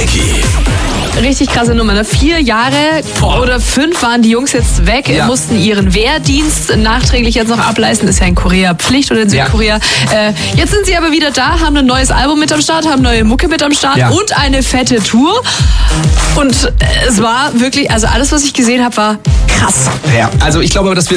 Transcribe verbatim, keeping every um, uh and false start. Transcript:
Micky. Richtig krasse Nummer. Ne? Vier Jahre Boah. oder fünf waren die Jungs jetzt weg, ja. mussten ihren Wehrdienst nachträglich jetzt noch ableisten. Ist ja in Korea Pflicht oder in Südkorea. Ja. Äh, jetzt sind sie aber wieder da, haben ein neues Album mit am Start, haben neue Mucke mit am Start ja. und eine fette Tour. Und es war wirklich, also alles, was ich gesehen habe, war krass. Ja, also ich glaube, dass wir